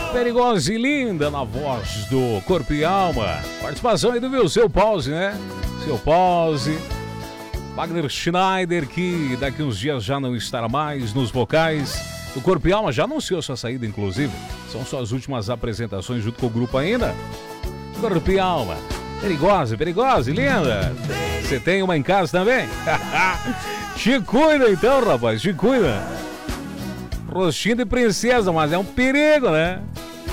Perigosa e linda na voz do Corpo e Alma. Participação aí do Seu Pause, né? Seu Pause. Wagner Schneider, que daqui uns dias já não estará mais nos vocais do Corpo e Alma. Já anunciou sua saída, inclusive. São suas últimas apresentações junto com o grupo ainda. Corpo e Alma. Perigosa e linda. Você tem uma em casa também? Te cuida então, rapaz. Te cuida. Rostinho de princesa, mas é um perigo, né?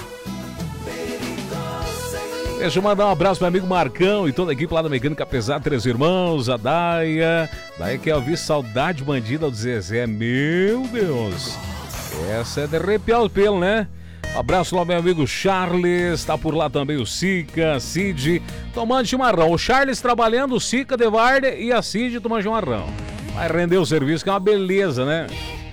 Deixa eu mandar um abraço para meu amigo Marcão e toda a equipe lá da Mecânica Pesada, Três Irmãos, a Daia quer ouvir Saudade Bandida do Zezé. Meu Deus, essa é de arrepiar o pelo, né? Abraço lá meu amigo Charles, tá por lá também o Sica, Cid, tomando chimarrão. O Charles trabalhando, o Sica de Varde e a Cid tomando chimarrão. Vai render o serviço, que é uma beleza, né?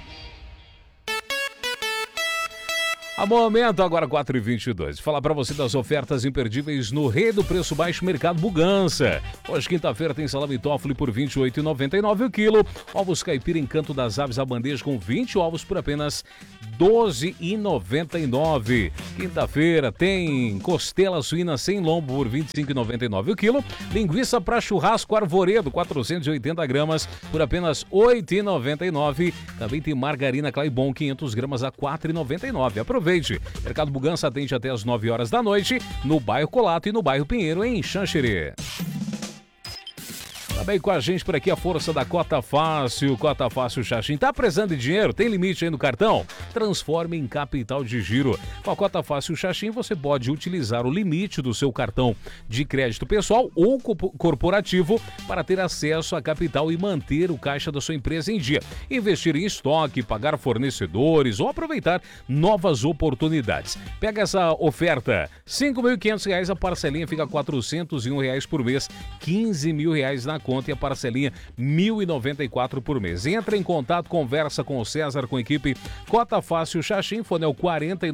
A momento, agora 4h22. Falar para você das ofertas imperdíveis no Rei do Preço Baixo Mercado Bugança. Hoje, quinta-feira, tem salame Toffoli por R$ 28,99 o quilo. Ovos caipira Encanto das Aves à bandeja com 20 ovos por apenas R$ 12,99. Quinta-feira tem costela suína sem lombo por R$ 25,99 o quilo. Linguiça para churrasco Arvoredo, 480 gramas por apenas R$ 8,99. Também tem margarina Claibon, 500 gramas a R$ 4,99. Aproveite. Mercado Bugança atende até as 9 horas da noite no bairro Colato e no bairro Pinheiro, em Xanxerê. Também com a gente por aqui a força da Cota Fácil. Cota Fácil Xaxim. Tá precisando de dinheiro? Tem limite aí no cartão? Transforme em capital de giro. Com a Cota Fácil Xaxim você pode utilizar o limite do seu cartão de crédito pessoal ou corporativo para ter acesso a capital e manter o caixa da sua empresa em dia. Investir em estoque, pagar fornecedores ou aproveitar novas oportunidades. Pega essa oferta. R$ 5.500 a parcelinha fica R$ 401 por mês. R$ 15.000 na conta e a parcelinha R$ 1.094 por mês. Entra em contato, conversa com o César, com a equipe Cota Fácil Xaxim, fone é o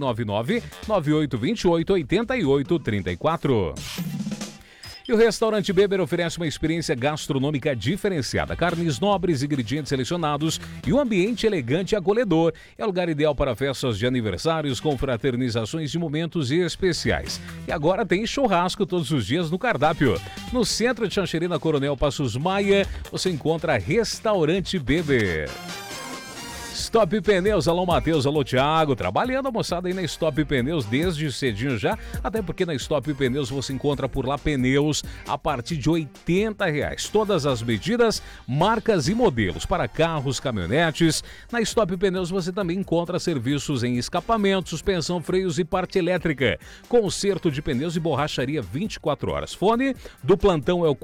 499-9828-8834. E o restaurante Beber oferece uma experiência gastronômica diferenciada. Carnes nobres, ingredientes selecionados e um ambiente elegante e acolhedor. É o lugar ideal para festas de aniversários, confraternizações e momentos especiais. E agora tem churrasco todos os dias no cardápio. No centro de Xanxerê, na Coronel Passos Maia, você encontra Restaurante Beber. Stop Pneus, alô Matheus, alô Thiago, trabalhando a moçada aí na Stop Pneus desde cedinho já, até porque na Stop Pneus você encontra por lá pneus a partir de R$ 80. Todas as medidas, marcas e modelos para carros, caminhonetes. Na Stop Pneus você também encontra serviços em escapamento, suspensão, freios e parte elétrica. Conserto de pneus e borracharia 24 horas. Fone do plantão é o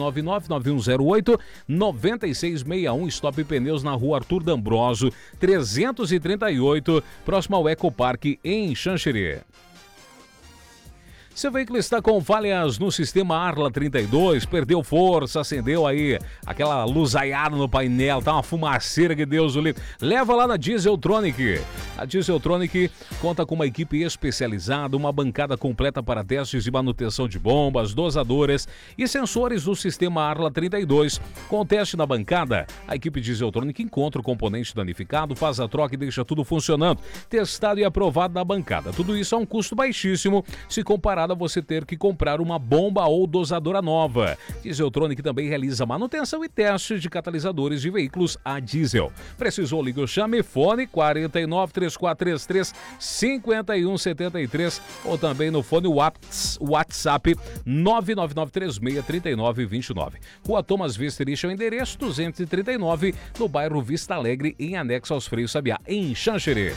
499-9108-9661. Stop Pneus na rua Arthur D'Ambroso 338, próximo ao Ecoparque, em Xanxerê. Seu veículo está com falhas no sistema Arla 32, perdeu força, acendeu aí aquela luzaiada no painel, tá uma fumaceira que Deus o livre. Leva lá na Dieseltronic. A Dieseltronic conta com uma equipe especializada, uma bancada completa para testes de manutenção de bombas, dosadoras e sensores do sistema Arla 32. Com o teste na bancada, a equipe Dieseltronic encontra o componente danificado, faz a troca e deixa tudo funcionando. Testado e aprovado na bancada. Tudo isso a um custo baixíssimo, se comparado a você ter que comprar uma bomba ou dosadora nova. Dieseltronic também realiza manutenção e teste de catalisadores de veículos a diesel. Precisou, liga ou chame, fone 49-3433-5173 ou também no fone WhatsApp 999363929. Rua Thomas Vesterich, é o endereço 239, no bairro Vista Alegre, em anexo aos Freios Sabiá, em Xanxerê.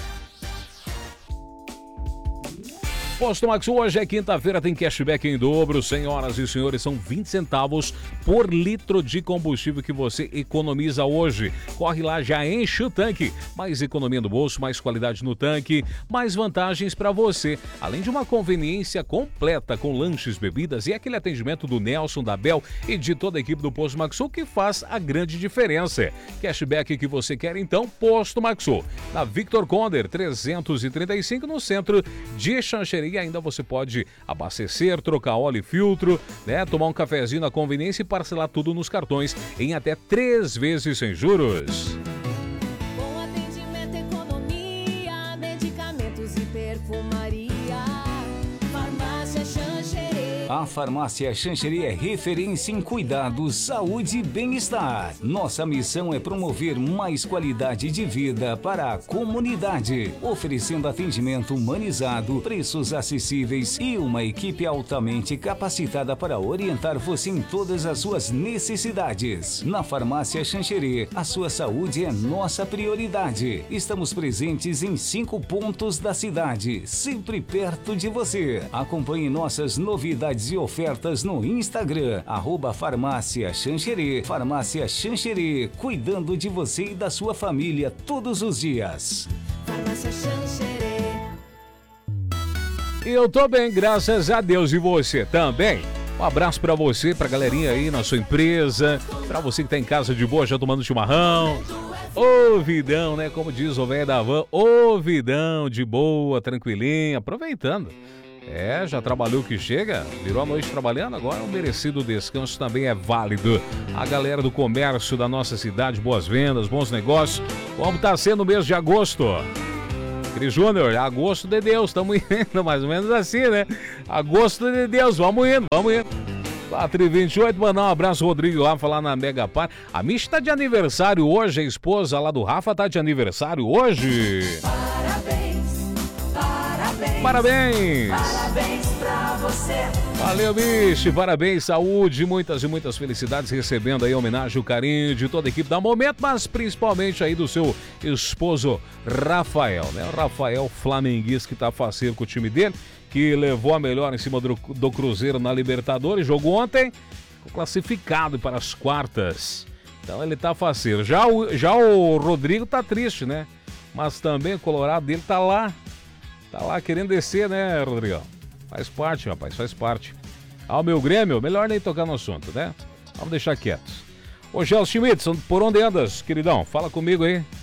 Posto Maxu, hoje é quinta-feira, tem cashback em dobro, senhoras e senhores, são 20 centavos por litro de combustível que você economiza hoje. Corre lá, já enche o tanque. Mais economia no bolso, mais qualidade no tanque, mais vantagens para você. Além de uma conveniência completa com lanches, bebidas e aquele atendimento do Nelson, da Bel e de toda a equipe do Posto Maxu que faz a grande diferença. Cashback que você quer então, Posto Maxu. Na Victor Conder, 335 no centro de Xanxerê. E ainda você pode abastecer, trocar óleo e filtro, né? Tomar um cafezinho na conveniência e parcelar tudo nos cartões em até 3 vezes sem juros. Bom atendimento, economia, medicamentos e perfumaria. A Farmácia Xanxerê é referência em cuidados, saúde e bem-estar. Nossa missão é promover mais qualidade de vida para a comunidade, oferecendo atendimento humanizado, preços acessíveis e uma equipe altamente capacitada para orientar você em todas as suas necessidades. Na Farmácia Xanxerê, a sua saúde é nossa prioridade. Estamos presentes em 5 pontos da cidade, sempre perto de você. Acompanhe nossas novidades e ofertas no Instagram, @Farmácia Xanxerê. Farmácia Xanxerê, cuidando de você e da sua família todos os dias. Farmácia Xanxerê. Eu tô bem, graças a Deus. E você também? Um abraço pra você, pra galerinha aí na sua empresa, pra você que tá em casa de boa já tomando chimarrão. Ô vidão, né? Como diz o velho da van, ô vidão, de boa, tranquilinho, aproveitando. Já trabalhou que chega, virou a noite trabalhando, agora o merecido descanso também é válido. A galera do comércio da nossa cidade, boas vendas, bons negócios. Como tá sendo o mês de agosto? Cris Júnior, agosto de Deus, estamos indo, mais ou menos assim, né? Agosto de Deus, vamos indo. 4h28, mandar um abraço, Rodrigo, lá falar na Mega Par. A Michi tá de aniversário hoje, a esposa lá do Rafa tá de aniversário hoje. Parabéns Pra você. Valeu, Michi, parabéns, saúde, muitas e muitas felicidades, recebendo aí a homenagem, o carinho de toda a equipe da Momento, mas principalmente aí do seu esposo Rafael, né? O Rafael flamenguista que tá faceiro com o time dele, que levou a melhor em cima do Cruzeiro na Libertadores, jogou ontem, ficou classificado para as quartas. Então ele tá faceiro. Já o Rodrigo tá triste, né? Mas também o Colorado dele tá lá querendo descer, né, Rodrigão? Faz parte, rapaz, faz parte. O meu Grêmio, melhor nem tocar no assunto, né? Vamos deixar quieto. Ô, Gelson Schmidt, por onde andas, queridão? Fala comigo aí.